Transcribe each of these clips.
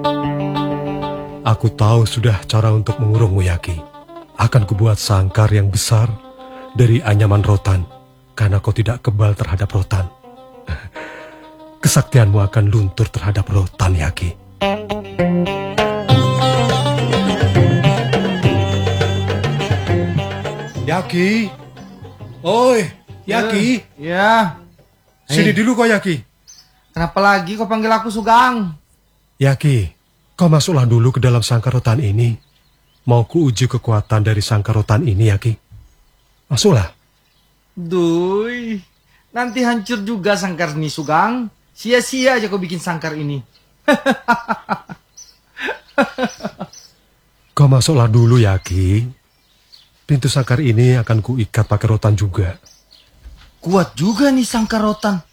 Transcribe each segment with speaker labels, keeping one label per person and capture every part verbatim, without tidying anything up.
Speaker 1: Aku tahu sudah cara untuk mengurungmu, Yaki. Akan kubuat sangkar yang besar dari anyaman rotan, karena kau tidak kebal terhadap rotan. Kesaktianmu akan luntur terhadap rotan, Yaki. Yaki, oi, Yaki.
Speaker 2: Ya.
Speaker 1: Sini dulu kau, Yaki.
Speaker 2: Kenapa lagi kau panggil aku Sugeng?
Speaker 1: Yaki, kau masuklah dulu ke dalam sangkar rotan ini. Mau ku uji kekuatan dari sangkar rotan ini, Yaki. Masuklah.
Speaker 2: Duh, nanti hancur juga sangkar ini, Sugeng. Sia-sia aja kau bikin sangkar ini.
Speaker 1: Kau masuklah dulu, Yaki. Pintu sangkar ini akan kuikat pakai rotan juga.
Speaker 2: Kuat juga nih sangkar rotan.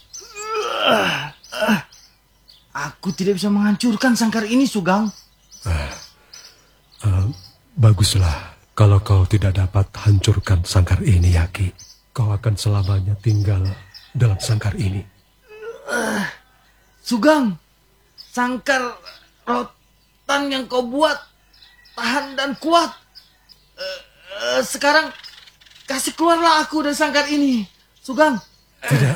Speaker 2: Aku tidak bisa menghancurkan sangkar ini, Sugeng.
Speaker 1: Uh, uh, baguslah kalau kau tidak dapat hancurkan sangkar ini, Yaki. Kau akan selamanya tinggal dalam sangkar ini.
Speaker 2: Uh, Sugeng, sangkar rotan yang kau buat tahan dan kuat. Uh, uh, sekarang kasih keluarlah aku dari sangkar ini, Sugeng.
Speaker 1: Tidak.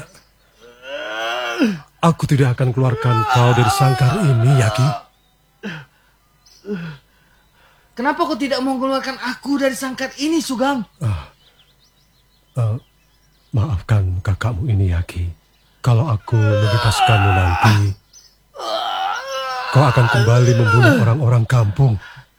Speaker 1: Aku tidak akan keluarkan kau dari sangkar ini, Yaki.
Speaker 2: Kenapa kau tidak mau keluarkan aku dari sangkar ini, Sugeng?
Speaker 1: Uh, uh, maafkan kakakmu ini, Yaki. Kalau aku membebaskanmu nanti, kau akan kembali membunuh orang-orang kampung.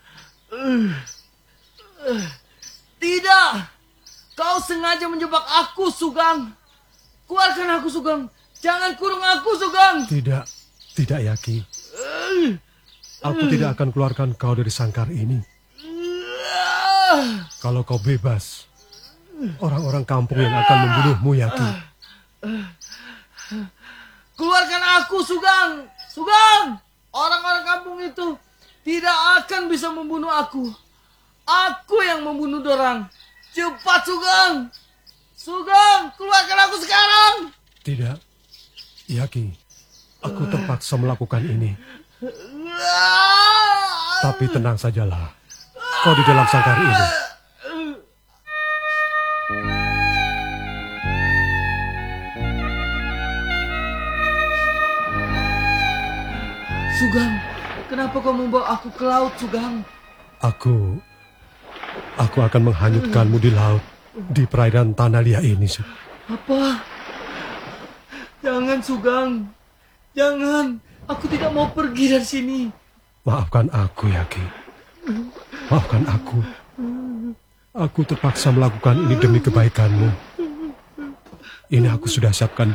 Speaker 2: Tidak! Kau sengaja menjebak aku, Sugeng. Keluarkan aku, Sugeng. Jangan kurung aku, Sugeng.
Speaker 1: Tidak, tidak, Yaki. Aku tidak akan keluarkan kau dari sangkar ini. Kalau kau bebas, orang-orang kampung yang akan membunuhmu, Yaki.
Speaker 2: Keluarkan aku, Sugeng. Sugeng! Orang-orang kampung itu tidak akan bisa membunuh aku. Aku yang membunuh dorang. Cepat, Sugeng. Sugeng, keluarkan aku sekarang.
Speaker 1: Tidak, Yaki. Aku terpaksa melakukan ini. Tapi tenang sajalah. Kau di dalam sangkar ini.
Speaker 2: Sugeng, kenapa kau membawa aku ke laut, Sugeng?
Speaker 1: Aku... Aku akan menghanyutkanmu di laut. Di perairan tanah liat ini, Sug.
Speaker 2: Apa? Jangan, Sugeng. Jangan. Aku tidak mau pergi dari sini.
Speaker 1: Maafkan aku, Yaki. Maafkan aku. Aku terpaksa melakukan ini demi kebaikanmu. Ini aku sudah siapkan